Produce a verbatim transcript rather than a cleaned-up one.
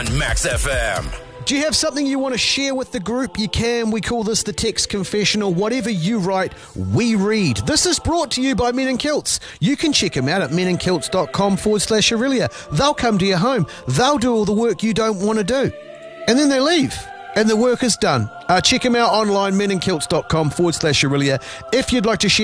on Max F M. Do you have something you want to share with the group? You can. We call this the Text Confessional. Whatever you write, we read. This is brought to you by Men in Kilts. You can check them out at meninKilts.com forward slash Aurelia. They'll come to your home. They'll do all the work you don't want to do. And then they leave. And the work is done. Uh, check them out online, meninKilts.com forward slash Aurelia. If you'd like to share